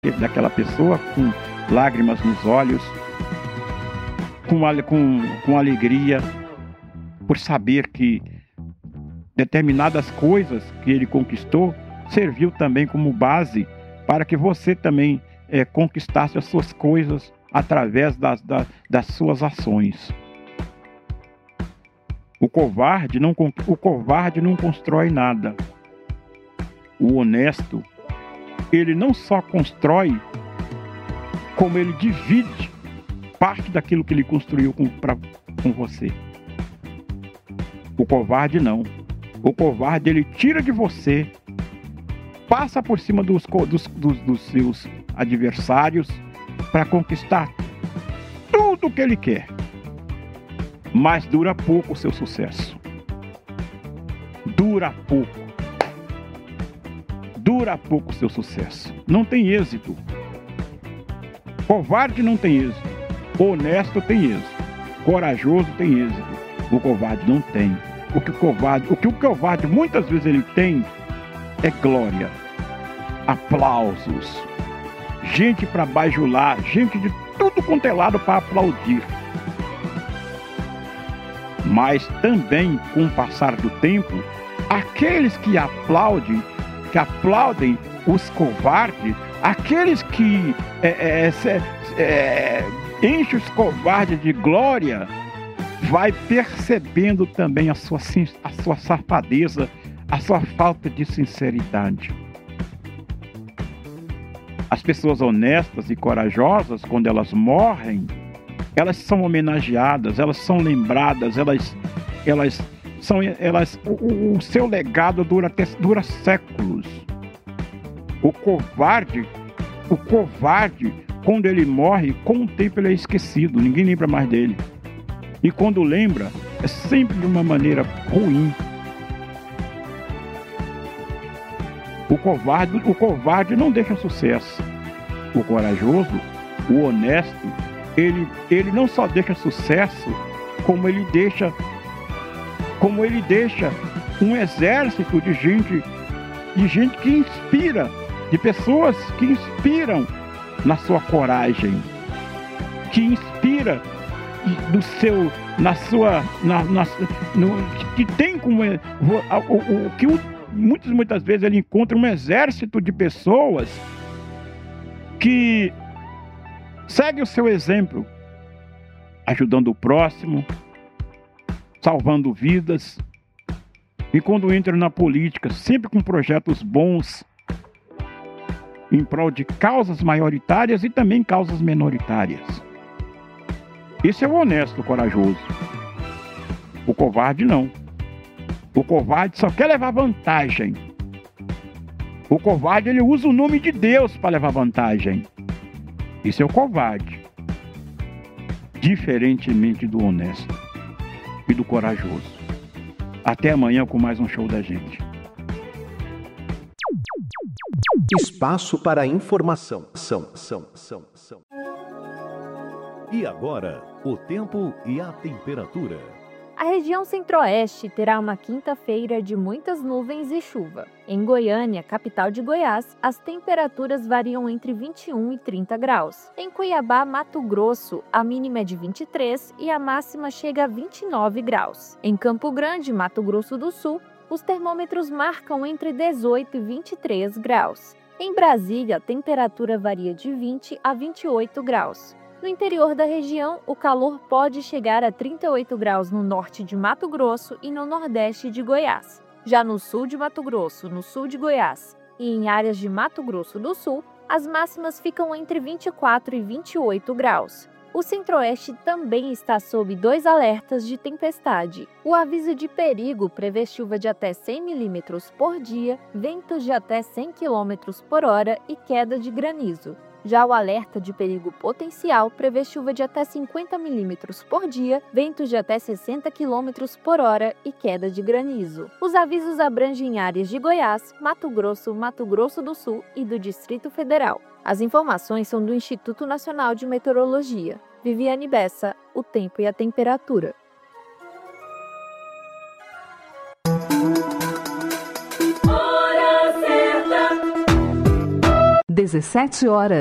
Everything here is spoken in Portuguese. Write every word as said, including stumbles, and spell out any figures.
daquela pessoa com lágrimas nos olhos, com, com, com alegria, por saber que determinadas coisas que ele conquistou serviu também como base para que você também é, conquistasse as suas coisas através das, das, das suas ações. O covarde, não, o covarde não constrói nada. O honesto, ele não só constrói, como ele divide parte daquilo que ele construiu com, pra, com você. O covarde não. O covarde, ele tira de você, passa por cima dos, dos, dos, dos seus adversários para conquistar tudo o que ele quer. Mas dura pouco o seu sucesso. Dura pouco. Dura pouco o seu sucesso. Não tem êxito. Covarde não tem êxito. Honesto tem êxito. Corajoso tem êxito. O covarde não tem. O que o covarde, o que o covarde muitas vezes ele tem é glória, aplausos, gente para bajular, gente de tudo quanto é lado para aplaudir. Mas também, com o passar do tempo, aqueles que aplaudem, que aplaudem os covardes, aqueles que é, é, é, enchem os covardes de glória, vai percebendo também a sua, a sua safadeza, a sua falta de sinceridade. As pessoas honestas e corajosas, quando elas morrem, elas são homenageadas, elas são lembradas, elas, elas são, elas, o, o seu legado dura, até, dura séculos. O covarde, o covarde, quando ele morre, com o tempo ele é esquecido, ninguém lembra mais dele. E quando lembra, é sempre de uma maneira ruim. O covarde, o covarde não deixa sucesso. O corajoso, o honesto, ele, ele não só deixa sucesso, como ele deixa, como ele deixa um exército de gente, de gente que inspira, de pessoas que inspiram na sua coragem, que inspira do seu, na sua, na, na, no, que tem como o, o, o que o, muitas muitas vezes ele encontra um exército de pessoas que segue o seu exemplo, ajudando o próximo, salvando vidas, e quando entra na política, sempre com projetos bons em prol de causas maioritárias e também causas minoritárias. Esse é o honesto, o corajoso. O covarde não. O covarde só quer levar vantagem. O covarde, ele usa o nome de Deus para levar vantagem. Esse é o covarde. Diferentemente do honesto e do corajoso. Até amanhã com mais um show da gente. Espaço para informação. São, são, são, são. E agora, o tempo e a temperatura. A região centro-oeste terá uma quinta-feira de muitas nuvens e chuva. Em Goiânia, capital de Goiás, as temperaturas variam entre vinte e um e trinta graus. Em Cuiabá, Mato Grosso, a mínima é de vinte e três e a máxima chega a vinte e nove graus. Em Campo Grande, Mato Grosso do Sul, os termômetros marcam entre dezoito e vinte e três graus. Em Brasília, a temperatura varia de vinte a vinte e oito graus. No interior da região, o calor pode chegar a trinta e oito graus no norte de Mato Grosso e no nordeste de Goiás. Já no sul de Mato Grosso, no sul de Goiás e em áreas de Mato Grosso do Sul, as máximas ficam entre vinte e quatro e vinte e oito graus. O centro-oeste também está sob dois alertas de tempestade. O aviso de perigo prevê chuva de até cem milímetros por dia, ventos de até cem quilômetros por hora e queda de granizo. Já o alerta de perigo potencial prevê chuva de até cinquenta milímetros por dia, ventos de até sessenta quilômetros por hora e queda de granizo. Os avisos abrangem áreas de Goiás, Mato Grosso, Mato Grosso do Sul e do Distrito Federal. As informações são do Instituto Nacional de Meteorologia. Viviane Bessa, o tempo e a temperatura. dezessete horas.